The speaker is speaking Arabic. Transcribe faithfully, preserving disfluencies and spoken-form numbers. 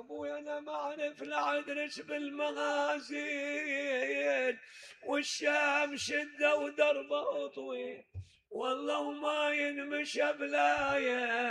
ابوي انا ما اعرف لا ادرس بالمغازين، والشام شده ودربه طويل، والله وما ينمشى بلايه